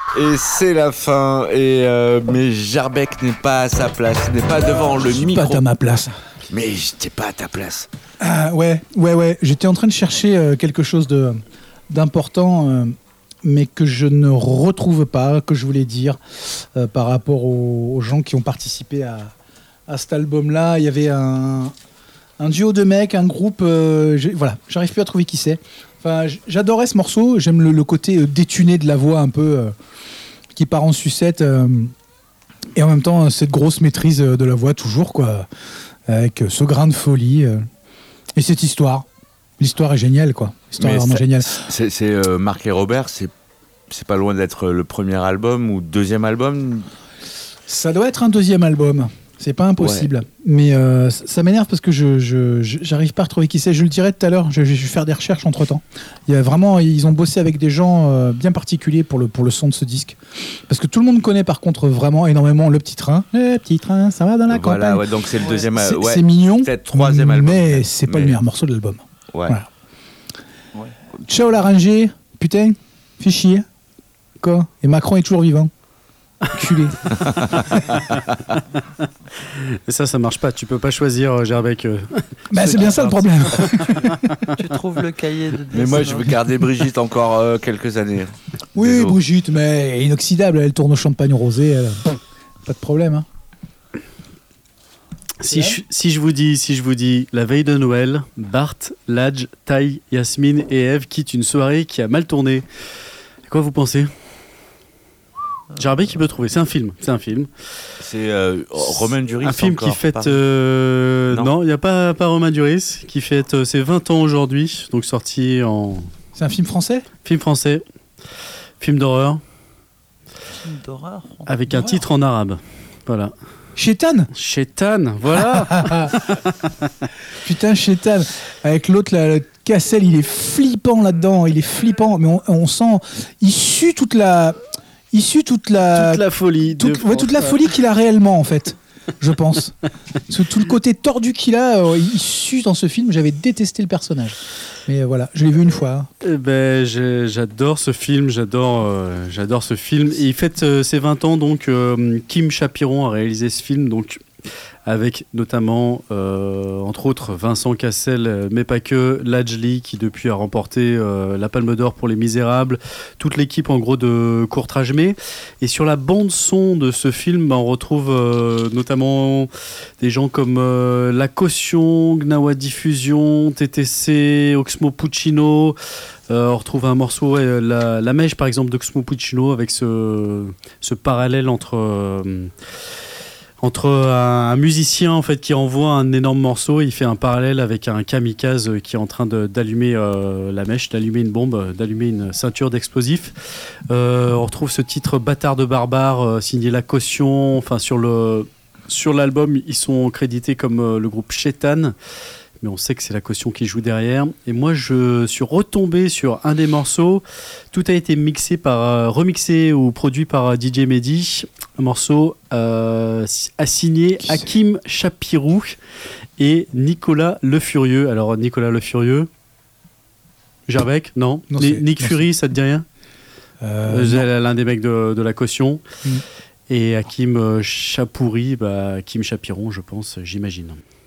Et c'est la fin. Mais Jarbec n'est pas à sa place. Il n'est pas devant le micro. Pas à ma place. Mais j'étais pas à ta place. Ouais. J'étais en train de chercher quelque chose d'important, mais que je ne retrouve pas, que je voulais dire par rapport aux gens qui ont participé à cet album-là. Il y avait un duo de mecs, un groupe. J'arrive plus à trouver qui c'est. Enfin, j'adorais ce morceau. J'aime le côté détuné de la voix un peu qui part en sucette. Et en même temps, cette grosse maîtrise de la voix, toujours, quoi. Avec ce grain de folie. Et cette histoire. L'histoire est géniale, quoi. L'histoire est vraiment géniale. C'est Marc et Robert, c'est pas loin d'être le premier album ou deuxième album. Ça doit être un deuxième album. C'est pas impossible. Ouais. Mais ça m'énerve parce que j'arrive pas à retrouver qui c'est. Je le dirai tout à l'heure. Je vais faire des recherches entre-temps. Ils ont bossé avec des gens bien particuliers pour le son de ce disque. Parce que tout le monde connaît par contre vraiment énormément Le Petit Train. Le Petit Train, ça va dans la campagne. Ouais, donc c'est le deuxième. C'est mignon. C'est le troisième album. Mais c'est pas le meilleur morceau de l'album. Ouais. Voilà. Ciao l'arrangé. Putain, fais chier. Quoi ? Et Macron est toujours vivant. Culé. Ça marche pas. Tu peux pas choisir Jarbec. C'est bien ça le problème. Tu trouves le cahier de. Mais moi, je veux garder Brigitte encore quelques années. Oui, désolé. Brigitte, mais inoxydable. Elle tourne au champagne rosé. Pas de problème. Hein. Si je vous dis la veille de Noël, Bart, Ladj, Tai, Yasmine et Eve quittent une soirée qui a mal tourné. À quoi vous pensez ? Jarbec qui peut trouver, c'est un film. C'est Romain Duris. Un film qui fête. Non, il n'y a pas Romain Duris qui fête ses 20 ans aujourd'hui, donc sorti en. C'est un film français ? Film français, film d'horreur. Film d'horreur. Avec un titre en arabe. Voilà. Chétan, voilà. Putain, Chétan. Avec l'autre, le Cassel, il est flippant là-dedans. Il est flippant, mais on sent. Il sue toute la folie. Toute la folie qu'il a réellement, en fait, je pense. Tout le côté tordu qu'il a, il sue dans ce film. J'avais détesté le personnage. Mais voilà, je l'ai vu une fois. J'adore ce film, j'adore ce film. Et il fête ses 20 ans, donc Kim Chapiron a réalisé ce film, donc avec notamment, entre autres, Vincent Cassel, mais pas que, Ladjli, qui depuis a remporté la Palme d'Or pour Les Misérables, toute l'équipe en gros de Courtrajmé. Et sur la bande-son de ce film, on retrouve notamment des gens comme La Caution, Gnawa Diffusion, TTC, Oxmo Puccino. On retrouve un morceau, la Mèche par exemple d'Oxmo Puccino, avec ce parallèle entre un musicien en fait qui envoie un énorme morceau, il fait un parallèle avec un kamikaze qui est en train d'allumer la mèche, d'allumer une bombe, d'allumer une ceinture d'explosifs. On retrouve ce titre Bâtard de barbare signé La Caution. Enfin sur l'album ils sont crédités comme le groupe Chétan, mais on sait que c'est La Caution qui joue derrière. Et moi, je suis retombé sur un des morceaux. Tout a été remixé ou produit par DJ Mehdi. Un morceau assigné Hakim Chapirou et Nicolas Le Furieux. Alors, Nicolas Le Furieux, Jarbec, non, Nick Fury, ça te dit rien l'un des mecs de La Caution. Et Hakim Chapouri, Hakim Chapiron, je pense, j'imagine.